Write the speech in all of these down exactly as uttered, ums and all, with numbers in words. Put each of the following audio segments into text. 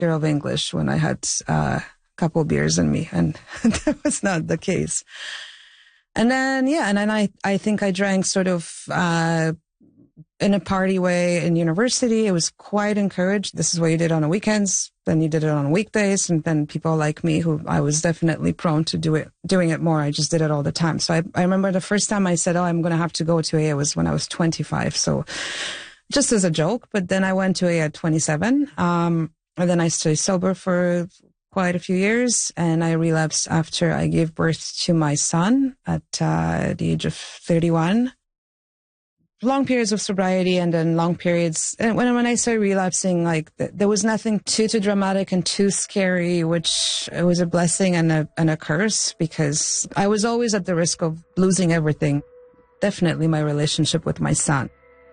year of English when I had uh, a couple beers in me, and that was not the case. And then, yeah, and then I, I think I drank sort of uh, in a party way in university. It was quite encouraged. This is what you did on the weekends. Then you did it on weekdays. And then people like me, who I was definitely prone to do it, doing it more. I just did it all the time. So I, I remember the first time I said, oh, I'm going to have to go to A A was when I was twenty-five. So just as a joke. But then I went to A A at twenty-seven. Um, and then I stayed sober for quite a few years, and I relapsed after I gave birth to my son at uh, the age of thirty-one. Long periods of sobriety, and then long periods. And when when I started relapsing, like th- there was nothing too too dramatic and too scary, which it was a blessing and a and a curse, because I was always at the risk of losing everything. Definitely my relationship with my son.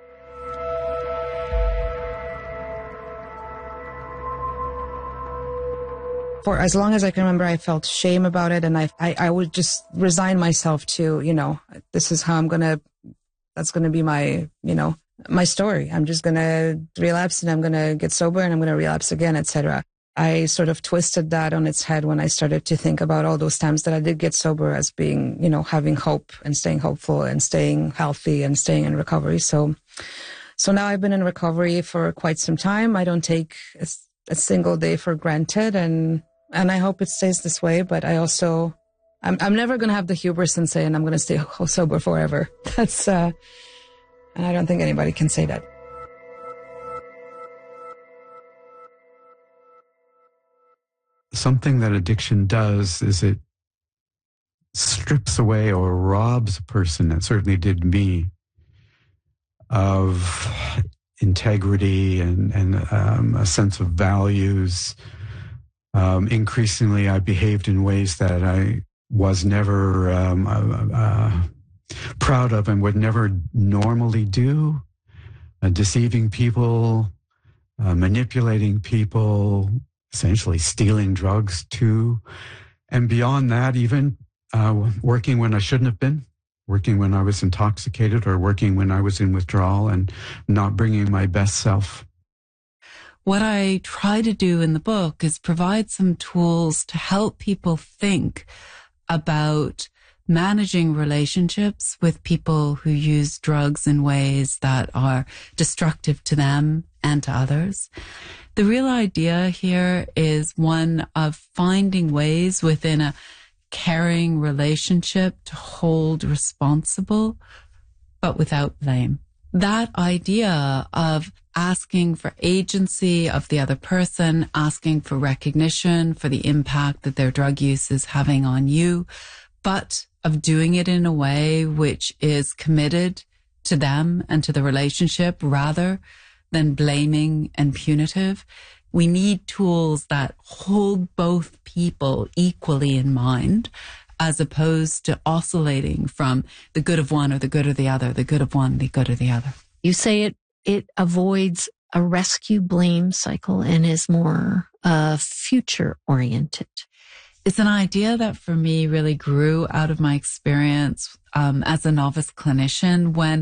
For as long as I can remember, I felt shame about it, and I, I, I would just resign myself to, you know, this is how I'm gonna, that's gonna be my, you know, my story. I'm just gonna relapse, and I'm gonna get sober, and I'm gonna relapse again, et cetera. I sort of twisted that on its head when I started to think about all those times that I did get sober as being, you know, having hope and staying hopeful and staying healthy and staying in recovery. So, so now I've been in recovery for quite some time. I don't take a, a single day for granted, and And I hope it stays this way, but I also, I'm, I'm never going to have the hubris and say, and I'm going to stay sober forever. That's, uh, and I don't think anybody can say that. Something that addiction does is it strips away or robs a person, it certainly did me, of integrity and, and um, a sense of values. Um, increasingly, I behaved in ways that I was never um, uh, uh, proud of and would never normally do, uh, deceiving people, uh, manipulating people, essentially stealing drugs too. And beyond that, even uh, working when I shouldn't have been, working when I was intoxicated, or working when I was in withdrawal and not bringing my best self. What I try to do in the book is provide some tools to help people think about managing relationships with people who use drugs in ways that are destructive to them and to others. The real idea here is one of finding ways within a caring relationship to hold responsible, but without blame. That idea of asking for agency of the other person, asking for recognition for the impact that their drug use is having on you, but of doing it in a way which is committed to them and to the relationship rather than blaming and punitive. We need tools that hold both people equally in mind, as opposed to oscillating from the good of one or the good of the other, the good of one, the good of the other. You say it it avoids a rescue blame cycle and is more uh, future oriented. It's an idea that for me really grew out of my experience um, as a novice clinician when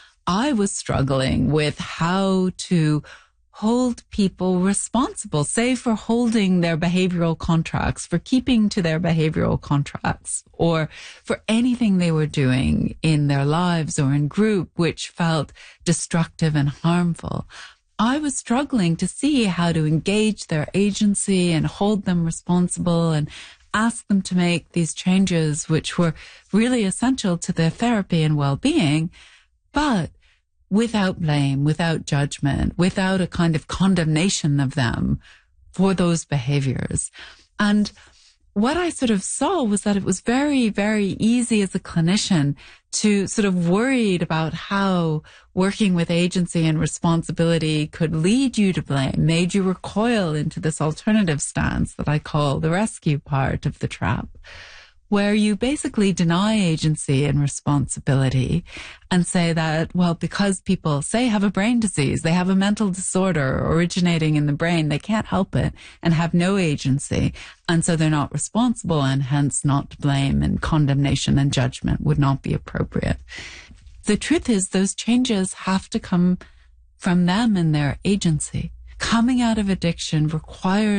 I was struggling with how to hold people responsible, say for holding their behavioral contracts, for keeping to their behavioral contracts, or for anything they were doing in their lives or in group which felt destructive and harmful. I was struggling to see how to engage their agency and hold them responsible and ask them to make these changes which were really essential to their therapy and well-being, but without blame, without judgment, without a kind of condemnation of them for those behaviors. And what I sort of saw was that it was very, very easy as a clinician to sort of worried about how working with agency and responsibility could lead you to blame, made you recoil into this alternative stance that I call the rescue part of the trap, where you basically deny agency and responsibility and say that, well, because people say have a brain disease, they have a mental disorder originating in the brain, they can't help it and have no agency. And so they're not responsible, and hence not to blame, and condemnation and judgment would not be appropriate. The truth is those changes have to come from them and their agency. coming out of addiction requires